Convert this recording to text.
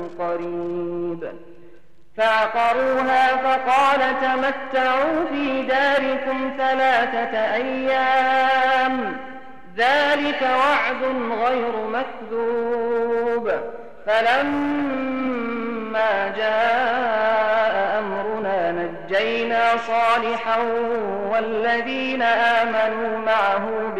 قريب فعقروها فقال تمتعوا في داركم 3 أيام ذلك وعد غير مكذوب فلما جاء أمرنا نجينا صالحا والذين آمنوا معه